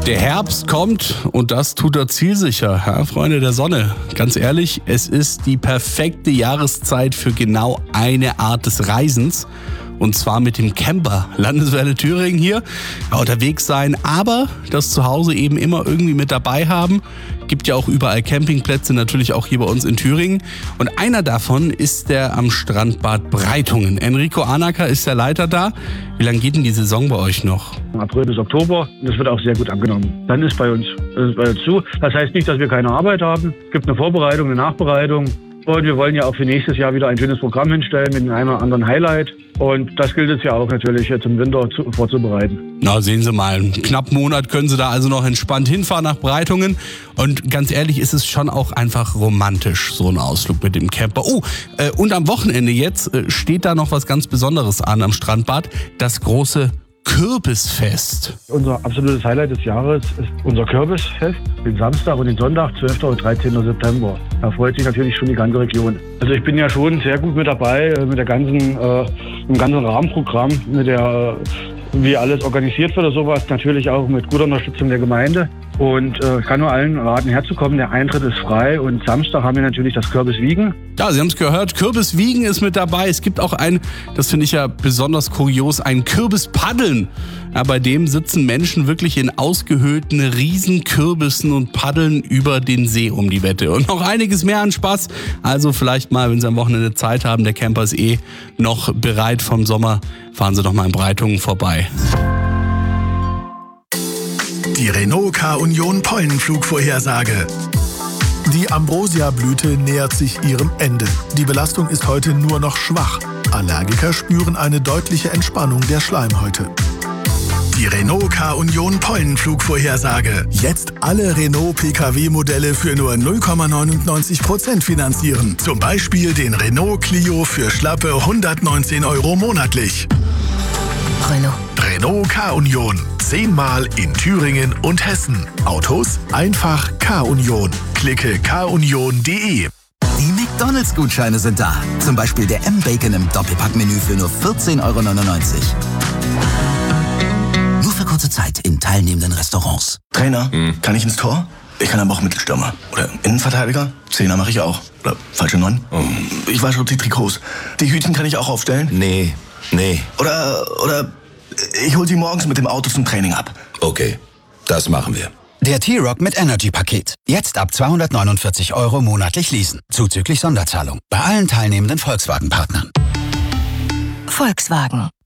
Der Herbst kommt und das tut er zielsicher, ja, Freunde der Sonne. Ganz ehrlich, es ist die perfekte Jahreszeit für genau eine Art des Reisens. Und zwar mit dem Camper. Landeswelle Thüringen hier. Ja, unterwegs sein, aber das Zuhause eben immer irgendwie mit dabei haben. Gibt ja auch überall Campingplätze, natürlich auch hier bei uns in Thüringen. Und einer davon ist der am Strandbad Breitungen. Enrico Anacker ist der Leiter da. Wie lange geht denn die Saison bei euch noch? April bis Oktober. Das wird auch sehr gut angenommen. Dann ist bei uns zu. Das heißt nicht, dass wir keine Arbeit haben. Es gibt eine Vorbereitung, eine Nachbereitung. Und wir wollen ja auch für nächstes Jahr wieder ein schönes Programm hinstellen mit einem oder anderen Highlight. Und das gilt es ja auch natürlich jetzt im Winter vorzubereiten. Na, sehen Sie mal, einen knappen Monat können Sie da also noch entspannt hinfahren nach Breitungen. Und ganz ehrlich, ist es schon auch einfach romantisch, so ein Ausflug mit dem Camper. Oh, und am Wochenende jetzt steht da noch was ganz Besonderes an am Strandbad. Das große Kürbisfest. Unser absolutes Highlight des Jahres ist unser Kürbisfest, den Samstag und den Sonntag, 12. und 13. September. Da freut sich natürlich schon die ganze Region. Also ich bin ja schon sehr gut mit dabei, mit der ganzen, im ganzen Rahmenprogramm, mit der, wie alles organisiert wird oder sowas, natürlich auch mit guter Unterstützung der Gemeinde. Und ich kann nur allen raten, herzukommen. Der Eintritt ist frei und Samstag haben wir natürlich das Kürbiswiegen. Ja, Sie haben es gehört, Kürbiswiegen ist mit dabei. Es gibt auch das finde ich ja besonders kurios, ein Kürbispaddeln. Ja, bei dem sitzen Menschen wirklich in ausgehöhlten Riesenkürbissen und paddeln über den See um die Wette. Und noch einiges mehr an Spaß. Also vielleicht mal, wenn Sie am Wochenende Zeit haben, der Camper ist noch bereit vom Sommer, fahren Sie doch mal in Breitungen vorbei. Die Renault K-Union Pollenflugvorhersage. Die Ambrosia-Blüte nähert sich ihrem Ende. Die Belastung ist heute nur noch schwach. Allergiker spüren eine deutliche Entspannung der Schleimhäute. Die Renault K-Union Pollenflugvorhersage. Jetzt alle Renault PKW-Modelle für nur 0,99% finanzieren. Zum Beispiel den Renault Clio für schlappe 119 € monatlich. Renault K-Union. 10-mal in Thüringen und Hessen. Autos einfach K-Union. Klicke kunion.de. Die McDonalds-Gutscheine sind da. Zum Beispiel der M-Bacon im Doppelpackmenü für nur 14,99 €. Nur für kurze Zeit in teilnehmenden Restaurants. Trainer, kann ich ins Tor? Ich kann aber auch Mittelstürmer. Oder Innenverteidiger? Zehner mache ich auch. Oder falsche 9? Ich wasche die Trikots. Die Hütchen kann ich auch aufstellen? Nee. Oder ich hol sie morgens mit dem Auto zum Training ab. Okay, das machen wir. Der T-Rock mit Energy-Paket. Jetzt ab 249 € monatlich leasen. Zuzüglich Sonderzahlung. Bei allen teilnehmenden Volkswagen-Partnern. Volkswagen.